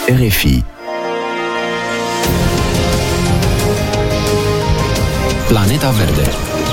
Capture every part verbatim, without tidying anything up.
R F I. Planeta Verde.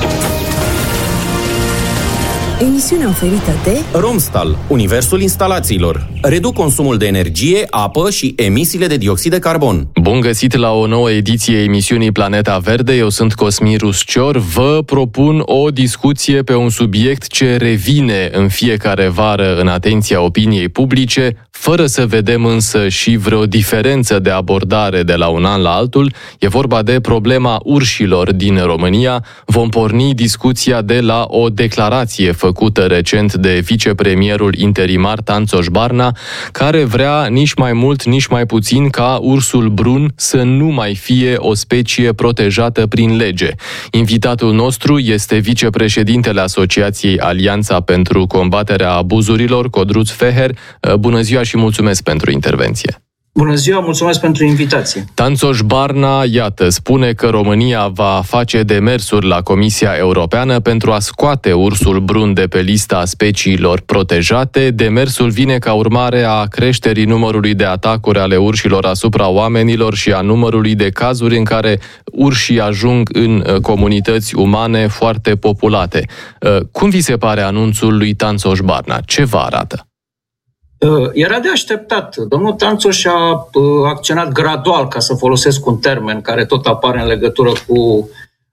Emisiunea oferită de Romstal, universul instalațiilor. Reduc consumul de energie, apă și emisiile de dioxid de carbon. Bun găsit la o nouă ediție a emisiunii Planeta Verde. Eu sunt Cosmin Ruscior. Vă propun o discuție pe un subiect ce revine în fiecare vară în atenția opiniei publice, fără să vedem însă și vreo diferență de abordare de la un an la altul. E vorba de problema urșilor din România. Vom porni discuția de la o declarație făcută recent de vicepremierul interimar Tanțoș Barna, care vrea nici mai mult, nici mai puțin ca ursul brun să nu mai fie o specie protejată prin lege. Invitatul nostru este vicepreședintele Asociației Alianța pentru Combaterea Abuzurilor, Codruț Feher. Bună ziua și mulțumesc pentru intervenție. Bună ziua, mulțumesc pentru invitație. Tanțoș Barna, iată, spune că România va face demersuri la Comisia Europeană pentru a scoate ursul brun de pe lista speciilor protejate. Demersul vine ca urmare a creșterii numărului de atacuri ale urșilor asupra oamenilor și a numărului de cazuri în care urșii ajung în comunități umane foarte populate. Cum vi se pare anunțul lui Tanțoș Barna? Ce vă arată? Era de așteptat. Domnul Tanțoș a acționat gradual, ca să folosesc un termen care tot apare în legătură cu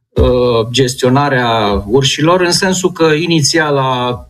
gestionarea urșilor, în sensul că inițial a,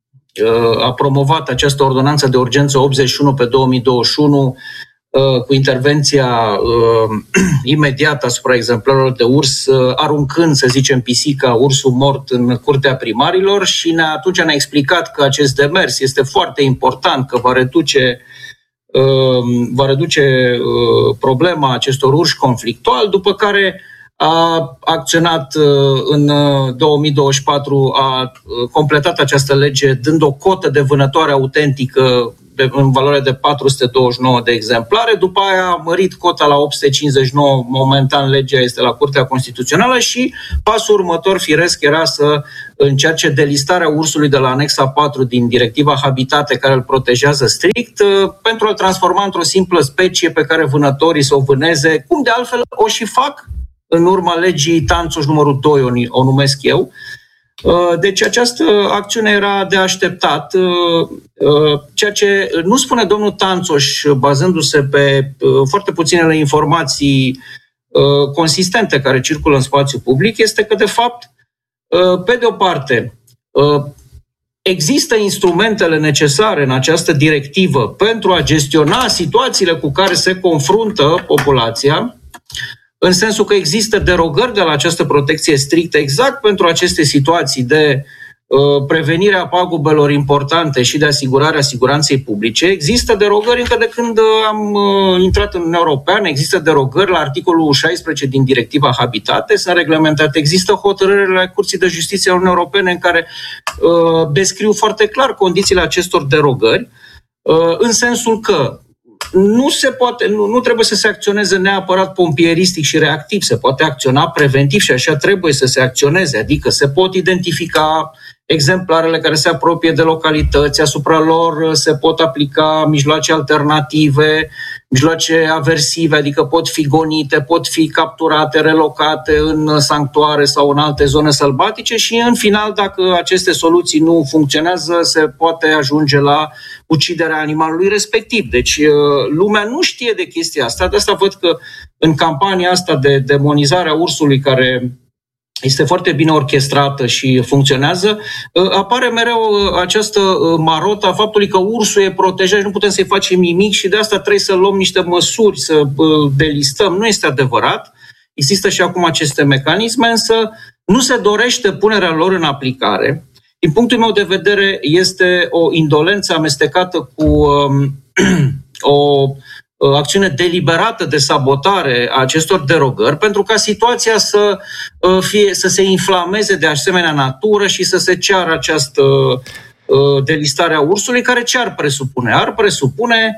a promovat această ordonanță de urgență optzeci și unu pe două mii douăzeci și unu cu intervenția uh, imediată asupra exemplarelor de urs, uh, aruncând, să zicem, pisica, ursul mort în curtea primarilor și ne, atunci ne-a explicat că acest demers este foarte important, că va reduce, uh, va reduce uh, problema acestor urși conflictuali, după care a acționat uh, în două mii douăzeci și patru, a uh, completat această lege dând o cotă de vânătoare autentică în valoare de patru sute douăzeci și nouă de exemplare, după aia a mărit cota la opt sute cincizeci și nouă, momentan legea este la Curtea Constituțională și pasul următor, firesc, era să încerce delistarea ursului de la anexa patru din Directiva Habitate, care îl protejează strict, pentru a-l transforma într-o simplă specie pe care vânătorii să o vâneze, cum de altfel o și fac în urma legii Tanțoș numărul doi, o numesc eu. Deci această acțiune era de așteptat, ceea ce nu spune domnul Tanțoș, bazându-se pe foarte puținele informații consistente care circulă în spațiu public, este că, de fapt, pe de o parte, există instrumentele necesare în această directivă pentru a gestiona situațiile cu care se confruntă populația, în sensul că există derogări de la această protecție strictă exact pentru aceste situații de uh, prevenire a pagubelor importante și de asigurarea siguranței publice. Există derogări încă de când am uh, intrat în Uniunea Europeană, există derogări la articolul șaisprezece din Directiva Habitate, sunt reglementate, există hotărârile Curții de Justiție a Uniunii Europene în care uh, descriu foarte clar condițiile acestor derogări, uh, în sensul că Nu, se poate, nu, nu trebuie să se acționeze neapărat pompieristic și reactiv, se poate acționa preventiv și așa trebuie să se acționeze, adică se pot identifica exemplarele care se apropie de localități, asupra lor se pot aplica mijloace alternative, mijloace aversive, adică pot fi gonite, pot fi capturate, relocate în sanctuare sau în alte zone sălbatice și în final, dacă aceste soluții nu funcționează, se poate ajunge la uciderea animalului respectiv. Deci lumea nu știe de chestia asta, de asta văd că în campania asta de demonizare a ursului, care este foarte bine orchestrată și funcționează, apare mereu această marotă a faptului că ursul e protejat și nu putem să-i facem nimic și de asta trebuie să luăm niște măsuri, să delistăm. Nu este adevărat. Există și acum aceste mecanisme, însă nu se dorește punerea lor în aplicare. Din punctul meu de vedere, este o indolență amestecată cu um, o acțiune deliberată de sabotare a acestor derogări, pentru ca situația să, fie, să se inflameze de asemenea natură și să se ceară această delistare a ursului, care ce ar presupune? Ar presupune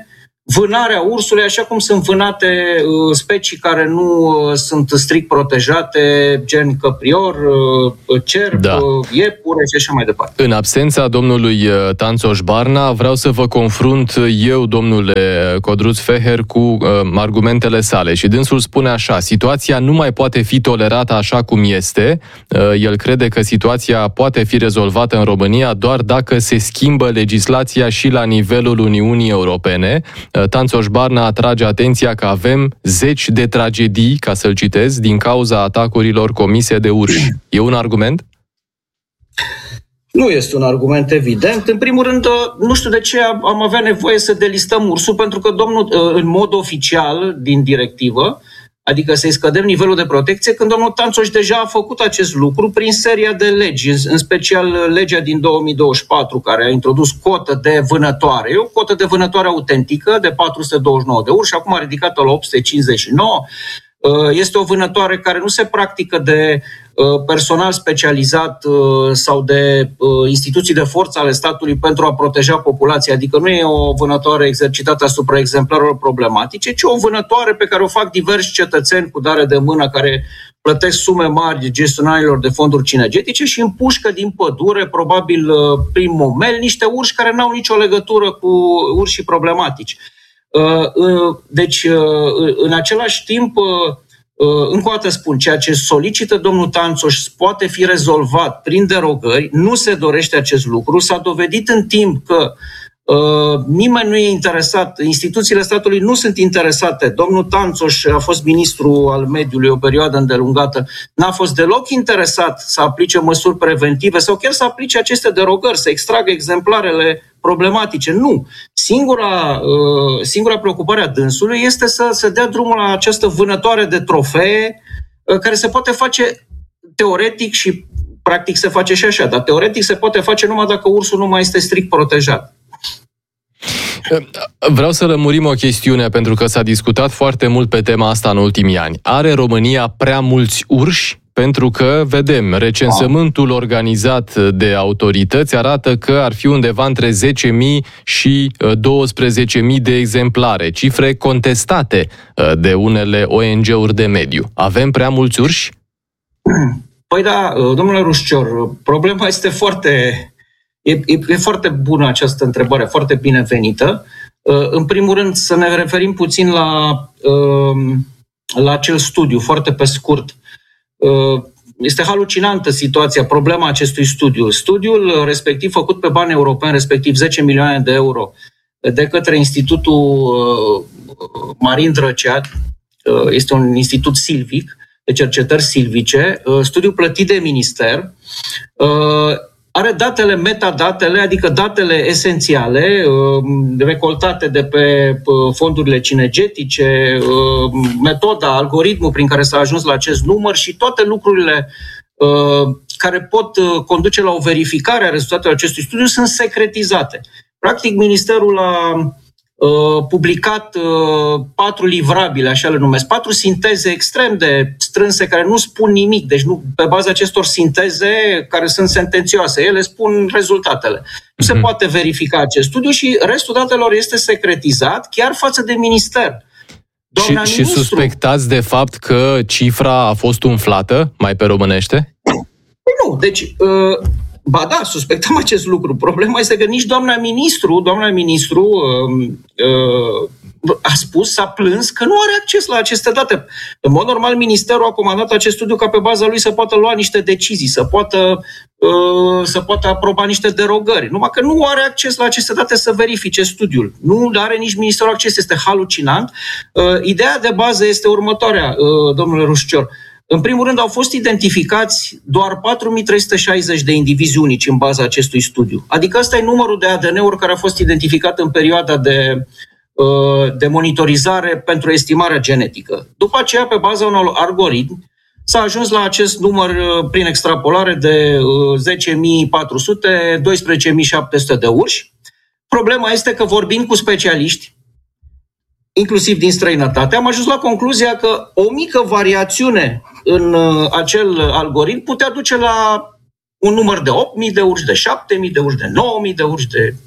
vânarea ursului, așa cum sunt vânate specii care nu sunt strict protejate, gen căprior, cerb, da. iepure și așa mai departe. În absența domnului Tanțoș Barna, vreau să vă confrunt eu, domnule Codruț Feher, cu uh, argumentele sale. Și dânsul spune așa: situația nu mai poate fi tolerată așa cum este. Uh, el crede că situația poate fi rezolvată în România doar dacă se schimbă legislația și la nivelul Uniunii Europene. Tanțoș Barna atrage atenția că avem zeci de tragedii, ca să-l citez, din cauza atacurilor comise de urși. E un argument? Nu este un argument evident. În primul rând, nu știu de ce am avea nevoie să delistăm ursul, pentru că domnul, în mod oficial, din directivă, adică să-i scădem nivelul de protecție, când domnul Tanțoș deja a făcut acest lucru prin seria de legi, în special legea din două mii douăzeci și patru, care a introdus cotă de vânătoare. E o cotă de vânătoare autentică de patru sute douăzeci și nouă de urși, acum a ridicat-o la opt sute cincizeci și nouă. Este o vânătoare care nu se practică de personal specializat sau de instituții de forță ale statului pentru a proteja populația, adică nu e o vânătoare exercitată asupra exemplarelor problematice, ci o vânătoare pe care o fac diversi cetățeni cu dare de mână care plătesc sume mari gestionarilor de fonduri cinegetice și împușcă din pădure, probabil prin momel, niște urși care n-au nicio legătură cu urșii problematici. Deci, în același timp, încă o dată spun, ceea ce solicită domnul Tanțoș poate fi rezolvat prin derogări, nu se dorește acest lucru, s-a dovedit în timp că uh, nimeni nu e interesat, instituțiile statului nu sunt interesate, domnul Tanțoș a fost ministru al mediului o perioadă îndelungată, n-a fost deloc interesat să aplice măsuri preventive sau chiar să aplice aceste derogări, să extragă exemplarele problematice. Nu. Singura, uh, singura preocupare a dânsului este să se dea drumul la această vânătoare de trofee uh, care se poate face teoretic și practic se face și așa, dar teoretic se poate face numai dacă ursul nu mai este strict protejat. Vreau să lămurim o chestiune, pentru că s-a discutat foarte mult pe tema asta în ultimii ani. Are România prea mulți urși? Pentru că, vedem, recensământul organizat de autorități arată că ar fi undeva între zece mii și douăsprezece mii de exemplare, cifre contestate de unele O N G-uri de mediu. Avem prea mulți urși? Păi da, domnule Ruscior, problema este foarte... E, e, e foarte bună această întrebare, foarte binevenită. În primul rând, să ne referim puțin la, la acel studiu, foarte pe scurt. Este halucinantă situația, problema acestui studiu. Studiul respectiv făcut pe bani europeni, respectiv zece milioane de euro, de către Institutul Marin Drăcea, este un institut silvic, de cercetări silvice, studiu plătit de minister, are datele, metadatele, adică datele esențiale, recoltate de pe fondurile cinegetice, metoda, algoritmul prin care s-a ajuns la acest număr și toate lucrurile care pot conduce la o verificare a rezultatelor acestui studiu sunt secretizate. Practic, Ministerul a publicat patru livrabile, așa le numesc, patru sinteze extrem de strânse care nu spun nimic, deci nu, pe baza acestor sinteze care sunt sentențioase, ele spun rezultatele. Nu se poate verifica acest studiu și restul datelor este secretizat chiar față de minister. Și, și suspectați de fapt că cifra a fost umflată, mai pe românește? Nu, deci... Uh, Ba da, suspectăm acest lucru. Problema este că nici doamna ministru, doamna ministru uh, uh, a spus, s-a plâns că nu are acces la aceste date. În mod normal, ministerul a comandat acest studiu ca pe baza lui să poată lua niște decizii, să poată, uh, să poată aproba niște derogări. Numai că nu are acces la aceste date să verifice studiul. Nu are nici ministerul acces, este halucinant. Uh, ideea de bază este următoarea, uh, domnule Ruscior. În primul rând, au fost identificați doar patru mii trei sute șaizeci de indivizi unici în baza acestui studiu. Adică ăsta e numărul de A D N-uri care a fost identificat în perioada de, de monitorizare pentru estimarea genetică. După aceea, pe baza unor algoritmi, s-a ajuns la acest număr prin extrapolare de zece mii patru sute, doisprezece mii șapte sute de urși. Problema este că, vorbind cu specialiști, inclusiv din străinătate, am ajuns la concluzia că o mică variațiune în acel algoritm putea duce la un număr de opt mii de urși, de șapte mii de urși, de nouă mii de urși, de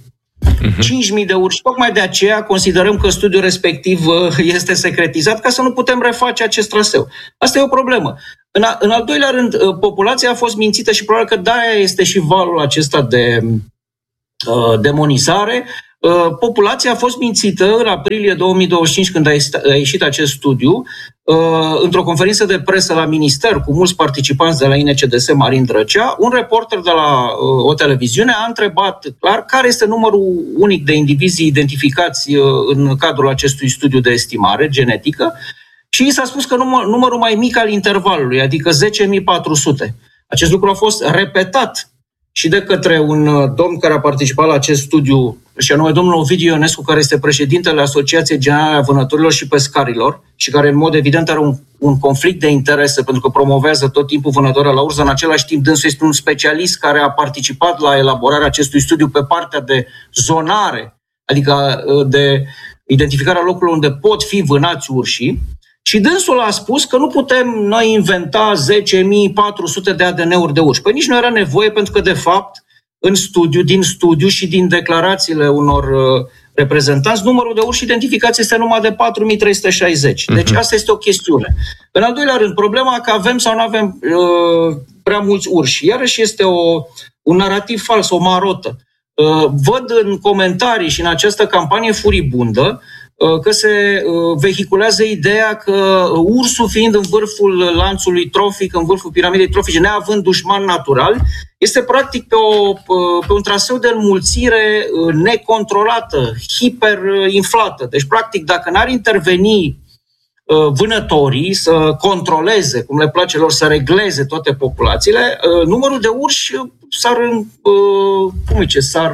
uh-huh. cinci mii de urși. Tocmai de aceea considerăm că studiul respectiv este secretizat ca să nu putem reface acest traseu. Asta e o problemă. În, a, în al doilea rând, populația a fost mințită și probabil că de-aia este și valul acesta de uh, demonizare. Uh, populația a fost mințită în aprilie două mii douăzeci și cinci, când a, a ieșit acest studiu, uh, într-o conferință de presă la minister, cu mulți participanți de la I N C D S Marin Drăcea. Un reporter de la uh, o televiziune a întrebat clar care este numărul unic de indivizi identificați uh, în cadrul acestui studiu de estimare genetică și i s-a spus că număr, numărul mai mic al intervalului, adică zece mii patru sute. Acest lucru a fost repetat și de către un domn care a participat la acest studiu, și anume domnul Ovidiu Ionescu, care este președintele Asociației Generale a Vânătorilor și Pescarilor și care în mod evident are un, un conflict de interese pentru că promovează tot timpul vânătoarea la urză. În același timp, dânsul este un specialist care a participat la elaborarea acestui studiu pe partea de zonare, adică de identificarea locurilor unde pot fi vânați urșii. Și dânsul a spus că nu putem noi inventa zece mii patru sute de A D N-uri de urși. Păi nici nu era nevoie, pentru că, de fapt, în studiu, din studiu și din declarațiile unor uh, reprezentanți, numărul de urși identificați este numai de patru mii trei sute șaizeci. Deci asta este o chestiune. În al doilea rând, problema că avem sau nu avem uh, prea mulți urși. Iarăși este o, un narativ fals, o marotă. Uh, văd în comentarii și în această campanie furibundă că se vehiculează ideea că ursul, fiind în vârful lanțului trofic, în vârful piramidei trofice, neavând dușman natural, este practic pe, o, pe un traseu de înmulțire necontrolată, hiperinflată. Deci, practic, dacă n-ar interveni vânătorii să controleze, cum le place lor, să regleze toate populațiile, numărul de urși s-ar, cum zice, s-ar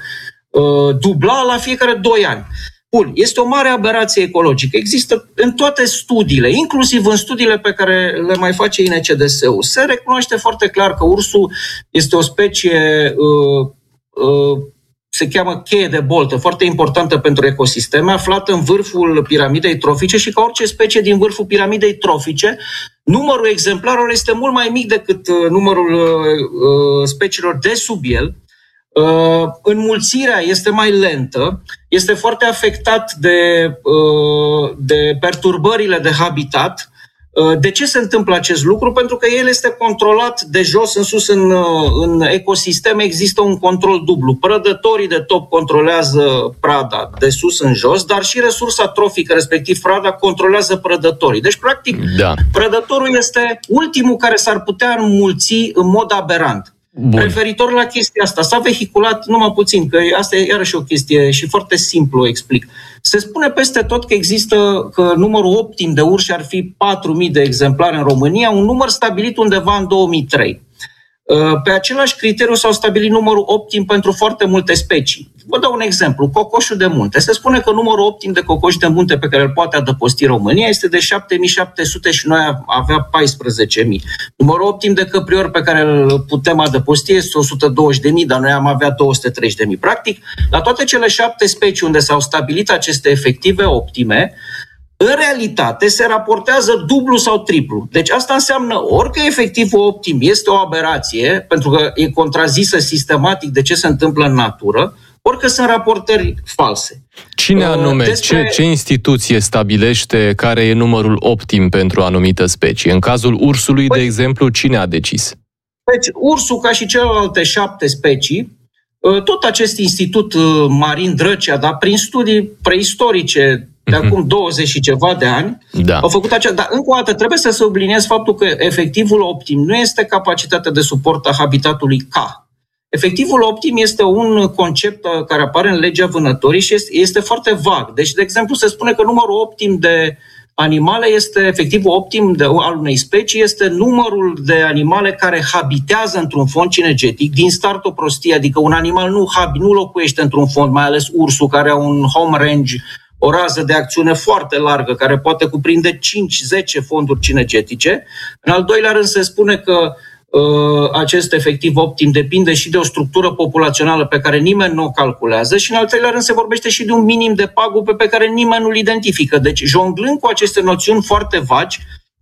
dubla la fiecare doi ani. Bun, este o mare aberație ecologică. Există în toate studiile, inclusiv în studiile pe care le mai face I N C D S-ul. Se recunoaște foarte clar că ursul este o specie, uh, uh, se cheamă cheie de boltă, foarte importantă pentru ecosisteme, aflată în vârful piramidei trofice și ca orice specie din vârful piramidei trofice, numărul exemplarilor este mult mai mic decât numărul uh, speciilor de sub el. Uh, înmulțirea este mai lentă, este foarte afectat de, uh, de perturbările de habitat. Uh, de ce se întâmplă acest lucru? Pentru că el este controlat de jos în sus în, uh, în ecosisteme, există un control dublu. Prădătorii de top controlează prada de sus în jos, dar și resursa trofică, respectiv prada, controlează prădătorii. Deci, practic, da. Prădătorul este ultimul care s-ar putea înmulți în mod aberant. Bun. Referitor la chestia asta, s-a vehiculat numai puțin, că asta e iarăși o chestie și foarte simplu o explic. Se spune peste tot că există, că numărul optim de urși ar fi patru mii de exemplare în România, un număr stabilit undeva în două mii trei. Pe același criteriu s-au stabilit numărul optim pentru foarte multe specii. Vă dau un exemplu, cocoșul de munte. Se spune că numărul optim de cocoși de munte pe care îl poate adăposti România este de șapte mii șapte sute și noi avea paisprezece mii. Numărul optim de căpriori pe care îl putem adăposti este o sută douăzeci de mii, dar noi am avea două sute treizeci de mii. Practic, la toate cele șapte specii unde s-au stabilit aceste efective optime, în realitate se raportează dublu sau triplu. Deci asta înseamnă ori că efectivul optim este o aberație, pentru că e contrazisă sistematic de ce se întâmplă în natură, ori că sunt raportări false. Cine anume, Despre... ce, ce instituție stabilește care e numărul optim pentru o anumită specie? În cazul ursului, păi, de exemplu, cine a decis? Deci, ursul, ca și celelalte șapte specii, tot acest institut Marin Drăcea, dar prin studii preistorice de acum douăzeci și ceva de ani, da. Au făcut acea... Dar, încă o dată, trebuie să subliniez faptul că efectivul optim nu este capacitatea de suport a habitatului K. Efectivul optim este un concept care apare în legea vânătorii și este, este foarte vag. Deci, de exemplu, se spune că numărul optim de animale este, efectivul optim de, al unei specii este numărul de animale care habitează într-un fond cinegetic, din start o prostie, adică un animal nu, habi, nu locuiește într-un fond, mai ales ursul care are un home range, o rază de acțiune foarte largă, care poate cuprinde cinci zece fonduri cinegetice. În al doilea rând se spune că uh, acest efectiv optim depinde și de o structură populațională pe care nimeni nu o calculează și în al treilea rând se vorbește și de un minim de pagube pe care nimeni nu-l identifică. Deci, jonglând cu aceste noțiuni foarte vagi,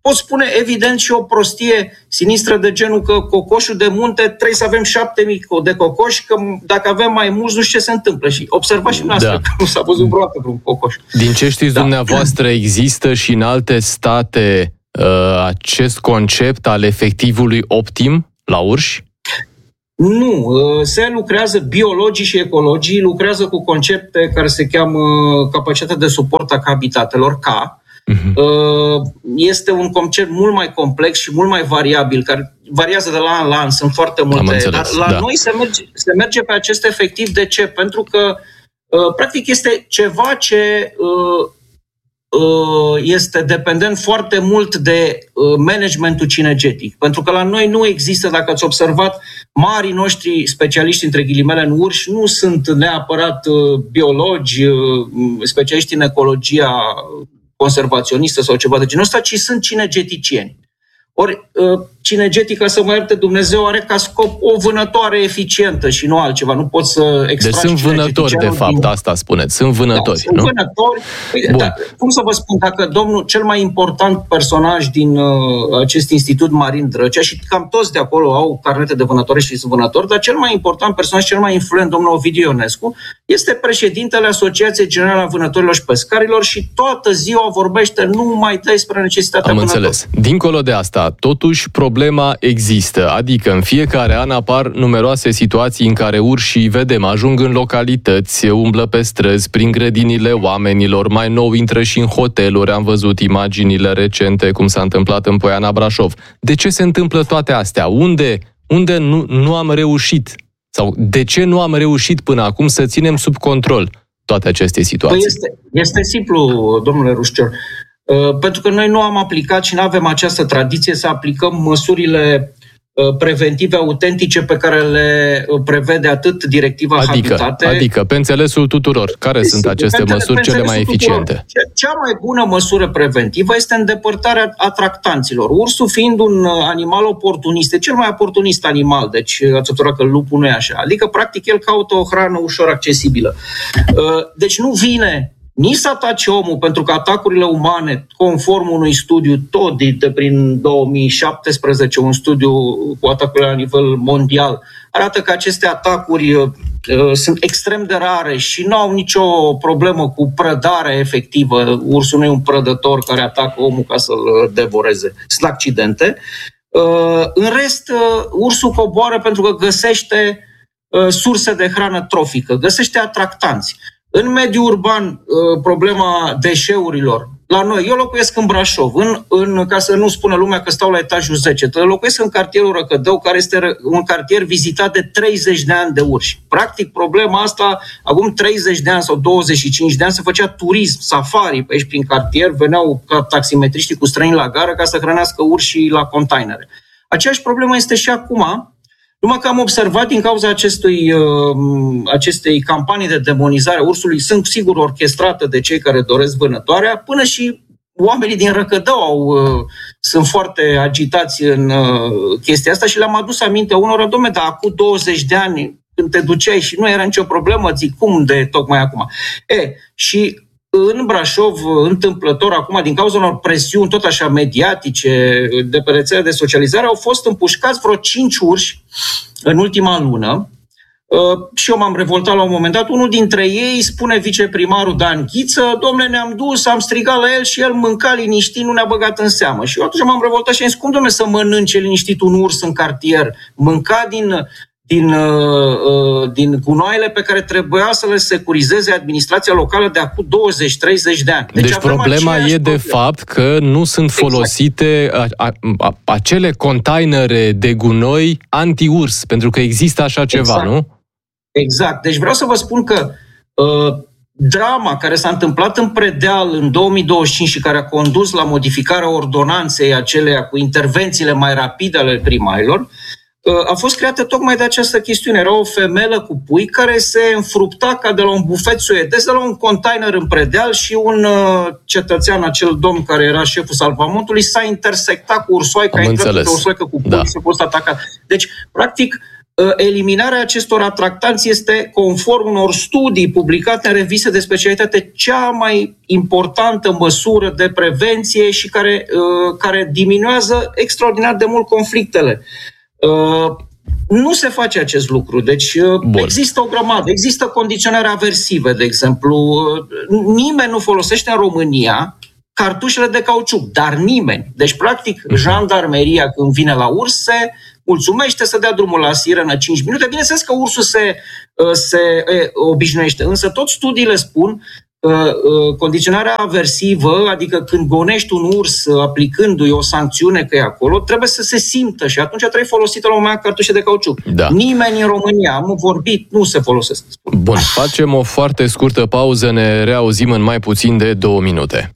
pot spune evident și o prostie sinistră de genul că cocoșul de munte trebuie să avem șapte mii de cocoși, că dacă avem mai mulți nu știu ce se întâmplă. Și observați și dumneavoastră Da. că nu s-a văzut vreodată vreun cocoș. Din ce știți Da. dumneavoastră, există și în alte state uh, acest concept al efectivului optim la urși? Nu, se lucrează, biologii și ecologii lucrează cu concepte care se cheamă capacitatea de suport a habitatelor, K. Uh-huh. Este un concept mult mai complex și mult mai variabil, care variază de la an la an, sunt foarte multe. Dar la da. noi se merge, se merge pe acest efectiv. De ce? Pentru că practic este ceva ce este dependent foarte mult de managementul cinegetic. Pentru că la noi nu există, dacă ați observat, marii noștri specialiști, între ghilimele, în urși, nu sunt neapărat biologi, specialiști în ecologia conservaționistă sau ceva de genul ăsta, ci sunt cinegeticieni. Ori cinegetica, să mă ierte Dumnezeu, are ca scop o vânătoare eficientă și nu altceva. Nu poți să extragi. Deci sunt vânători, de fapt, din... asta spuneți. Sunt vânători, da, nu? Sunt vânători. Păi, da, cum să vă spun, dacă domnul, cel mai important personaj din uh, acest institut Marin Drăcea, și cam toți de acolo au carnete de vânători și sunt vânători, dar cel mai important personaj, cel mai influent, domnul Ovidiu Ionescu, este președintele Asociației Generale a Vânătorilor și Pescarilor și toată ziua vorbește numai despre necesitatea Am vânătorilor. înțeles. Dincolo de asta, totuși problema există, adică în fiecare an apar numeroase situații în care urșii, vedem, ajung în localități, umblă pe străzi, prin grădinile oamenilor, mai nou intră și în hoteluri, am văzut imaginile recente, cum s-a întâmplat în Poiana Brașov. De ce se întâmplă toate astea? Unde, unde nu, nu am reușit? Sau de ce nu am reușit până acum să ținem sub control toate aceste situații? Păi este, este simplu, domnule Ruscior. Pentru că noi nu am aplicat și nu avem această tradiție să aplicăm măsurile preventive autentice pe care le prevede atât Directiva adică, Habitate. Adică, pe înțelesul tuturor, care Deci, sunt aceste pe, măsuri pe cele mai eficiente? Tuturor. Cea mai bună măsură preventivă este îndepărtarea atractanților. Ursul fiind un animal oportunist, e cel mai oportunist animal, deci ați observat că lupul nu e așa. Adică, practic, el caută o hrană ușor accesibilă. Deci nu vine nici să atace omul, pentru că atacurile umane, conform unui studiu tot de prin două mii șaptesprezece, un studiu cu atacurile la nivel mondial, arată că aceste atacuri uh, sunt extrem de rare și nu au nicio problemă cu prădarea efectivă. Ursul nu e un prădător care atacă omul ca să-l devoreze. Sunt accidente. Uh, în rest, uh, ursul coboară pentru că găsește uh, surse de hrană trofică, găsește atractanți. În mediul urban, problema deșeurilor. La noi, eu locuiesc în Brașov, în, în, ca să nu spună lumea că stau la etajul zece. Locuiesc în cartierul Răcădău, care este un cartier vizitat de treizeci de ani de urși. Practic, problema asta, acum treizeci de ani sau douăzeci și cinci de ani, se făcea turism, safari pe aici prin cartier, veneau ca taximetriștii cu străini la gară ca să hrănească urșii la containere. Aceeași problemă este și acum, numai că am observat din cauza acestui, acestei campanii de demonizare a ursului, sunt sigur orchestrată de cei care doresc vânătoarea, până și oamenii din Răcădău au, sunt foarte agitați în chestia asta și le-am adus aminte unora, dom'le, dar acum douăzeci de ani, când te duceai și nu era nicio problemă, zic, cum de tocmai acum? E, și în Brașov, întâmplător, acum, din cauza unor presiuni tot așa mediatice de pe rețele de socializare, au fost împușcați vreo cinci urși în ultima lună. Și eu m-am revoltat la un moment dat. Unul dintre ei, spune viceprimarul Dan Ghiță, dom'le, ne-am dus, am strigat la el și el mânca liniștit, nu ne-a băgat în seamă. Și eu atunci m-am revoltat și am zis, cum, dom'le, să mănânce liniștit un urs în cartier? Mânca din... Din, uh, din gunoaiele pe care trebuia să le securizeze administrația locală de acum douăzeci treizeci de ani. Deci, deci problema e de problem. fapt că nu sunt folosite exact. a, a, a, acele containere de gunoi anti-urs, pentru că există așa ceva, exact. nu? Exact. Deci vreau să vă spun că uh, drama care s-a întâmplat în Predeal în două mii douăzeci și cinci și care a condus la modificarea ordonanței aceleia cu intervențiile mai rapide ale primarilor, a fost creată tocmai de această chestiune. Era o femelă cu pui care se înfrupta ca de la un bufet suedez, de la un container în Predeal și un uh, cetățean, acel domn care era șeful salvamontului, s-a intersectat cu ursoaica, a intrat într-o ursoaică cu pui da. și s-a fost atacat. Deci, practic, eliminarea acestor atractanți este, conform unor studii publicate în reviste de specialitate, cea mai importantă măsură de prevenție și care, care diminuează extraordinar de mult conflictele. Nu se face acest lucru. Deci Bun. există o grămadă. Există condiționări aversive, de exemplu. Nimeni nu folosește în România cartușele de cauciuc, dar nimeni. Deci, practic, jandarmeria, când vine la urs, se mulțumește să dea drumul la sirenă cinci minute. Bineînțeles că ursul se, se e, obișnuiește, însă tot studiile spun că condiționarea aversivă, adică când gonești un urs aplicându-i o sancțiune că e acolo, trebuie să se simtă și atunci trebuie folosită la un moment dat cartușe de cauciuc. Da. Nimeni în România, am vorbit, nu se folosesc. Bun, facem o foarte scurtă pauză, ne reauzim în mai puțin de două minute.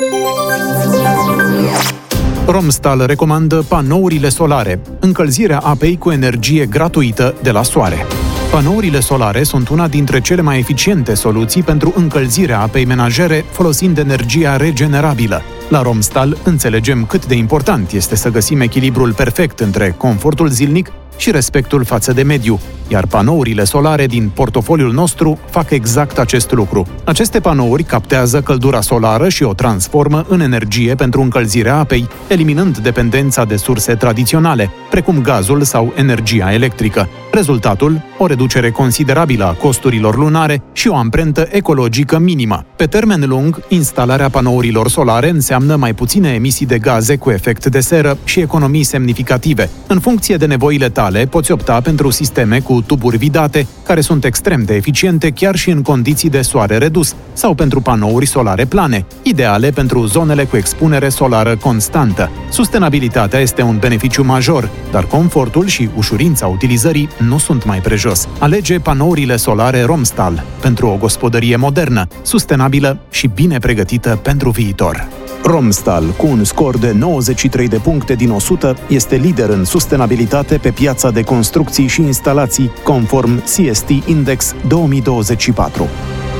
Romstal recomandă panourile solare, încălzirea apei cu energie gratuită de la soare. Panourile solare sunt una dintre cele mai eficiente soluții pentru încălzirea apei menajere folosind energia regenerabilă. La Romstal înțelegem cât de important este să găsim echilibrul perfect între confortul zilnic și respectul față de mediu, iar panourile solare din portofoliul nostru fac exact acest lucru. Aceste panouri captează căldura solară și o transformă în energie pentru încălzirea apei, eliminând dependența de surse tradiționale, precum gazul sau energia electrică. Rezultatul? O reducere considerabilă a costurilor lunare și o amprentă ecologică minimă. Pe termen lung, instalarea panourilor solare înseamnă mai puține emisii de gaze cu efect de seră și economii semnificative. În funcție de nevoile tale, poți opta pentru sisteme cu tuburi vidate, care sunt extrem de eficiente chiar și în condiții de soare redus, sau pentru panouri solare plane, ideale pentru zonele cu expunere solară constantă. Sustenabilitatea este un beneficiu major, dar confortul și ușurința utilizării nu sunt mai prejos. Alege panourile solare Romstal pentru o gospodărie modernă, sustenabilă și bine pregătită pentru viitor. Romstal, cu un scor de nouăzeci și trei de puncte din o sută, este lider în sustenabilitate pe piața de construcții și instalații, conform C S T Index două mii douăzeci și patru.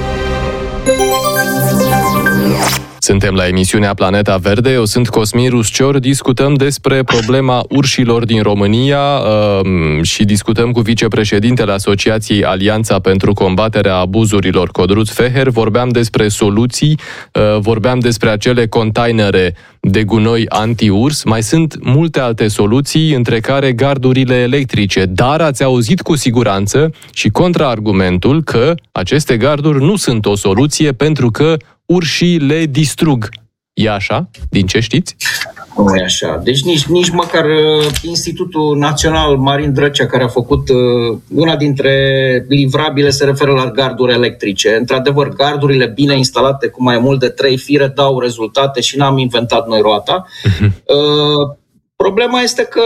Suntem la emisiunea Planeta Verde, eu sunt Cosmin Ruscior, discutăm despre problema urșilor din România uh, și discutăm cu vicepreședintele Asociației Alianța pentru combaterea abuzurilor, Codruț Feher. Vorbeam despre soluții, uh, vorbeam despre acele containere de gunoi anti-urs. Mai sunt multe alte soluții, între care gardurile electrice, dar ați auzit cu siguranță și contraargumentul că aceste garduri nu sunt o soluție pentru că urșii le distrug. E așa? Din ce știți? Nu e așa. Deci nici, nici măcar Institutul Național Marin Drăcea, care a făcut uh, una dintre livrabile, se referă la garduri electrice. Într-adevăr, gardurile bine instalate cu mai mult de trei fire dau rezultate și n-am inventat noi roata. Uh-huh. Uh, problema este că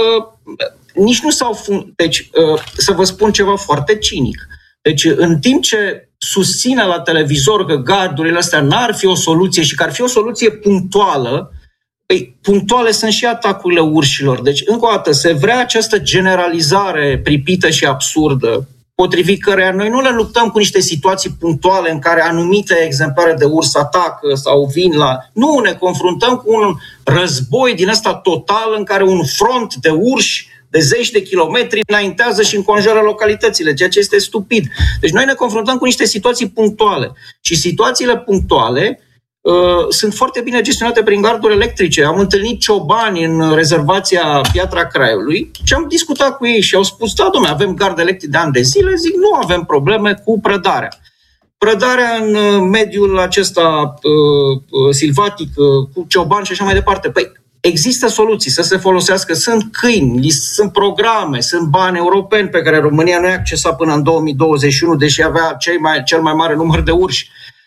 nici nu s-au... Fun- deci, uh, să vă spun ceva foarte cinic. Deci, în timp ce susține la televizor că gardurile astea n-ar fi o soluție și că ar fi o soluție punctuală, păi, punctuale sunt și atacurile urșilor. Deci, încă o dată, se vrea această generalizare pripită și absurdă, potrivit căreia noi nu le luptăm cu niște situații punctuale în care anumite exemplare de urs atacă sau vin la... Nu, ne confruntăm cu un război din ăsta total în care un front de urși de zeci de kilometri înaintează și înconjoară localitățile, ceea ce este stupid. Deci noi ne confruntăm cu niște situații punctuale. Și situațiile punctuale uh, sunt foarte bine gestionate prin garduri electrice. Am întâlnit ciobani în rezervația Piatra Craiului și am discutat cu ei și au spus, da, dom'le, avem gard electric de ani de zile, zic, nu avem probleme cu prădarea. Prădarea în mediul acesta uh, silvatic, uh, cu ciobani și așa mai departe. Păi, există soluții să se folosească, sunt câini, sunt programe, sunt bani europeni pe care România nu i-a accesat până în două mii douăzeci și unu, deși avea cel mai, cel mai mare număr de urși.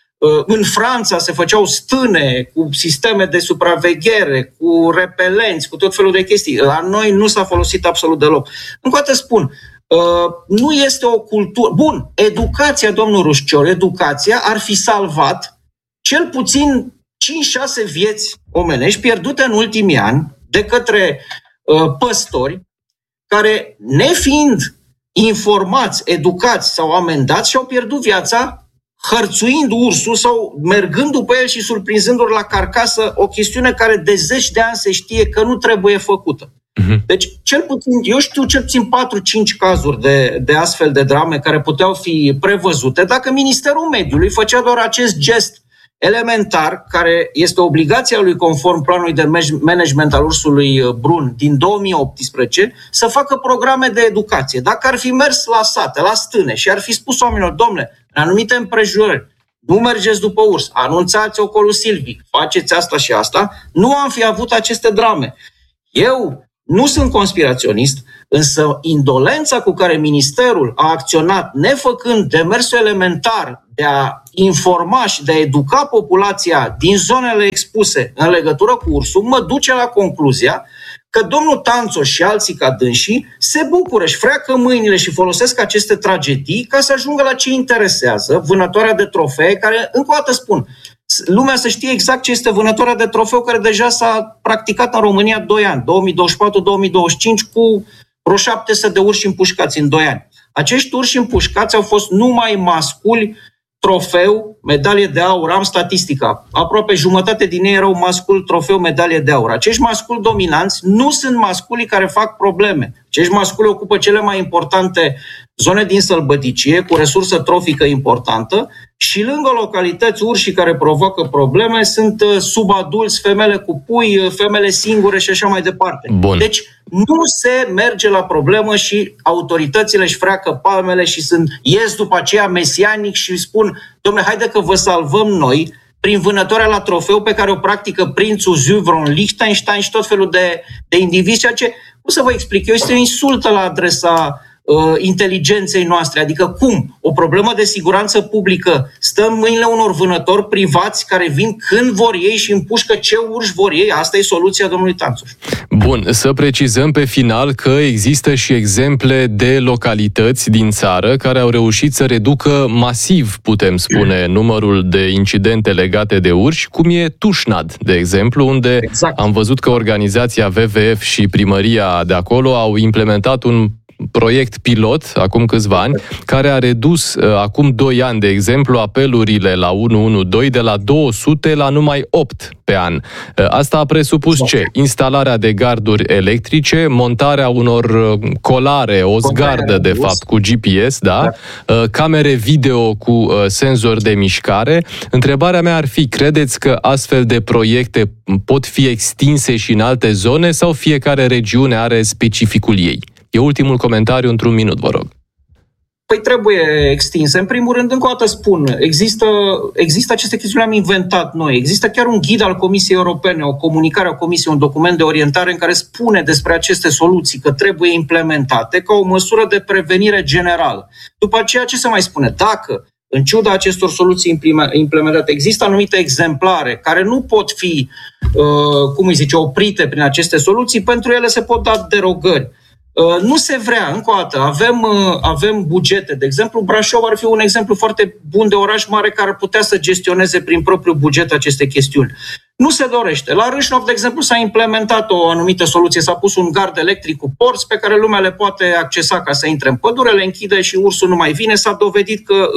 În Franța se făceau stâne cu sisteme de supraveghere, cu repelenți, cu tot felul de chestii. La noi nu s-a folosit absolut deloc. Încă o dată spun, nu este o cultură... Bun, educația, domnul Ruscior, educația ar fi salvat cel puțin cinci șase vieți omenești pierdute în ultimii ani de către uh, păstori care, nefiind informați, educați sau amendați, și-au pierdut viața hărțuind ursul sau mergând după el și surprinzându-l la carcasă, o chestiune care de zeci de ani se știe că nu trebuie făcută. Uh-huh. Deci, cel puțin, eu știu cel puțin patru cinci cazuri de, de astfel de drame care puteau fi prevăzute dacă Ministerul Mediului făcea doar acest gest elementar, care este obligația lui conform planului de management al ursului brun din două mii optsprezece, să facă programe de educație. Dacă ar fi mers la sate, la stâne și ar fi spus oamenilor, domnule, în anumite împrejurări, nu mergeți după urs, anunțați ocolul silvic, faceți asta și asta, nu am fi avut aceste drame. Eu nu sunt conspiraționist, însă indolența cu care ministerul a acționat, nefăcând demersul elementar de a informa și de a educa populația din zonele expuse în legătură cu ursul, mă duce la concluzia că domnul Tanțoș și alții ca dânsii se bucură, își freacă mâinile și folosesc aceste tragedii ca să ajungă la ce interesează, vânătoarea de trofee, care, încă o dată spun, lumea să știe exact ce este vânătoarea de trofeu, care deja s-a practicat în România doi ani, două mii douăzeci și patru două mii douăzeci și cinci, cu vreo șapte sute de urși împușcați în doi ani. Acești urși împușcați au fost numai masculi, trofeu, medalie de aur, am statistica. Aproape jumătate din ei erau masculi, trofeu, medalie de aur. Acești masculi dominanți nu sunt masculii care fac probleme. Acești masculi ocupă cele mai importante zone din sălbăticie, cu resursă trofică importantă, și lângă localități, urșii care provoacă probleme sunt subadulți, femele cu pui, femele singure și așa mai departe. Bun. Deci nu se merge la problemă și autoritățile își freacă palmele și sunt, ies după aceea mesianic și spun, dom'le, haide că vă salvăm noi prin vânătoarea la trofeu pe care o practică prințul Zuvron, Liechtenstein și tot felul de, de indivizi, ceea ce, cum să vă explic eu, este o insultă la adresa uh, inteligenței noastre. Adică cum? O problemă de siguranță publică stă în mâinile unor vânători privați care vin când vor ei și împușcă ce urși vor ei? Asta e soluția domnului Tanțoș. Bun, să precizăm pe final că există și exemple de localități din țară care au reușit să reducă masiv, putem spune, numărul de incidente legate de urși, cum e Tușnad, de exemplu, unde exact. Am văzut că organizația W V F și primăria de acolo au implementat un proiect pilot, acum câțiva ani, care a redus, uh, acum doi ani, de exemplu, apelurile la unu unu doi de la două sute la numai opt pe an. Uh, asta a presupus ce? Instalarea de garduri electrice, montarea unor uh, colare, o zgardă, de fapt, cu G P S, da? Uh, camere video cu uh, senzor de mișcare. Întrebarea mea ar fi, credeți că astfel de proiecte pot fi extinse și în alte zone sau fiecare regiune are specificul ei? E ultimul comentariu într-un minut, vă rog. Păi trebuie extinse. În primul rând, încă o dată spun, există, există aceste chestiuni, le-am inventat noi. Există chiar un ghid al Comisiei Europene, o comunicare a Comisiei, un document de orientare în care spune despre aceste soluții că trebuie implementate ca o măsură de prevenire generală. După aceea, ce se mai spune? Dacă, în ciuda acestor soluții implementate, există anumite exemplare care nu pot fi, uh, cum îi zice, oprite prin aceste soluții, pentru ele se pot da derogări. Nu se vrea, încă o dată, avem, avem bugete. De exemplu, Brașov ar fi un exemplu foarte bun de oraș mare care ar putea să gestioneze prin propriul buget aceste chestiuni. Nu se dorește. La Râșnov, de exemplu, s-a implementat o anumită soluție, s-a pus un gard electric cu porți pe care lumea le poate accesa ca să intre în pădure, le închide și ursul nu mai vine. S-a dovedit că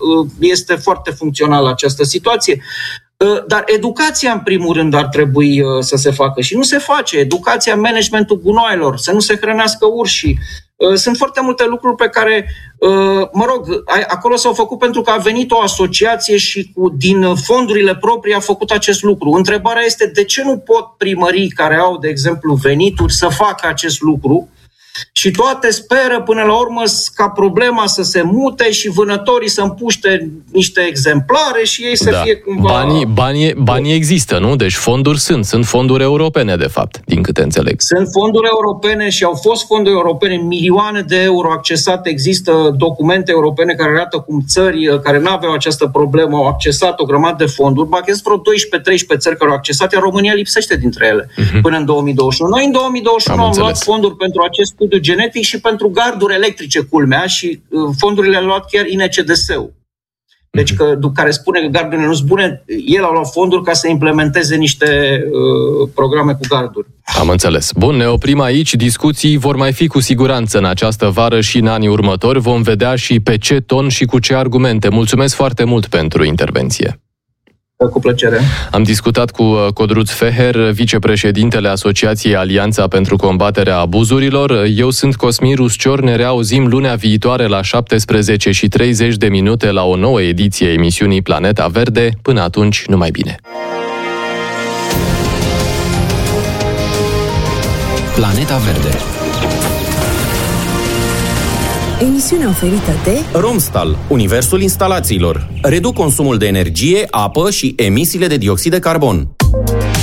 este foarte funcțională această situație. Dar educația, în primul rând, ar trebui să se facă și nu se face. Educația, managementul gunoaielor, să nu se hrănească urșii. Sunt foarte multe lucruri pe care, mă rog, acolo s-au făcut pentru că a venit o asociație și cu, din fondurile proprii a făcut acest lucru. Întrebarea este de ce nu pot primării care au, de exemplu, venituri să facă acest lucru? Și toate speră până la urmă ca problema să se mute și vânătorii să împuște niște exemplare și ei să da. fie cumva... Banii, banii, banii există, nu? Deci fonduri sunt. Sunt fonduri europene, de fapt, din câte înțeleg. Sunt fonduri europene și au fost fonduri europene, milioane de euro accesate. Există documente europene care arată cum țări care nu aveau această problemă au accesat o grămadă de fonduri. Ba, sunt vreo doisprezece treisprezece țări care au accesat, iar România lipsește dintre ele uh-huh. până în două mii douăzeci și unu. Noi în două mii douăzeci și unu am, am luat fonduri pentru acest studiu genetic și pentru garduri electrice, culmea, și uh, fondurile le-a luat chiar I N C D S-ul. Deci, că, care spune că gardurile nu sunt bune, el a luat fonduri ca să implementeze niște uh, programe cu garduri. Am înțeles. Bun, ne oprim aici. Discuții vor mai fi cu siguranță în această vară și în anii următori. Vom vedea și pe ce ton și cu ce argumente. Mulțumesc foarte mult pentru intervenție. Cu plăcere. Am discutat cu Codruț Feher, vicepreședintele Asociației Alianța pentru Combaterea Abuzurilor. Eu sunt Cosmin Ruscior, ne reauzim lunea viitoare la șaptesprezece și treizeci de minute la o nouă ediție a emisiunii Planeta Verde. Până atunci, numai bine! Planeta Verde. Emisiunea oferită de Romstal, universul instalațiilor. Reduc consumul de energie, apă și emisiile de dioxid de carbon.